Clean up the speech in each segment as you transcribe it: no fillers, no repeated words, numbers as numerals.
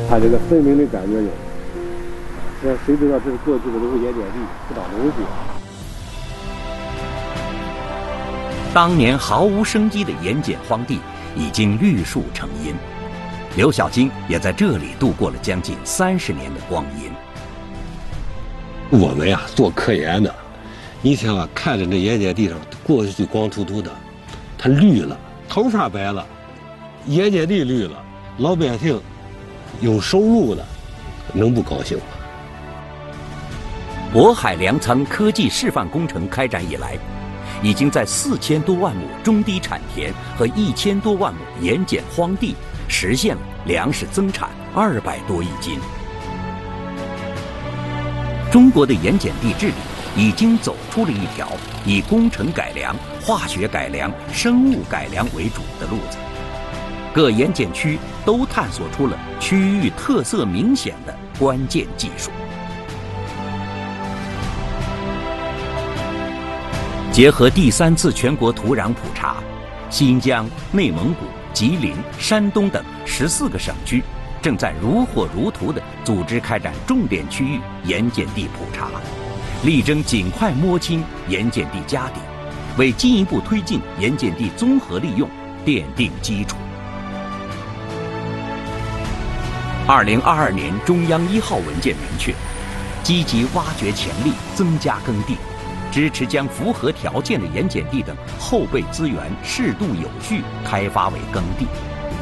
它这个分明的感觉有。这谁知道这是过去的这个盐碱地，不长东西。 当年毫无生机的盐碱荒地已经绿树成荫，刘小金也在这里度过了将近30年的光阴。 我们呀做科研的，你想啊，看着这盐碱地上过去光秃秃的，它绿了，头发白了，盐碱地绿了，老百姓有收入了，能不高兴吗？ 渤海粮仓科技示范工程开展以来，已经在4000多万亩中低产田和1000多万亩盐碱荒地实现了粮食增产200多亿斤。中国的盐碱地治理已经走出了一条以工程改良、化学改良、生物改良为主的路子。各盐碱区都探索出了区域特色明显的关键技术。结合第3次全国土壤普查，新疆、内蒙古、吉林、山东等14个省区正在如火如荼地组织开展重点区域盐碱地普查，力争尽快摸清盐碱地家底，为进一步推进盐碱地综合利用奠定基础。2022年中央1号文件明确，积极挖掘潜力，增加耕地，支持将符合条件的盐碱地等后备资源适度有序开发为耕地。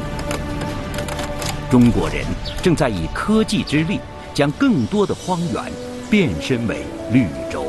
中国人正在以科技之力，将更多的荒原变身为绿洲。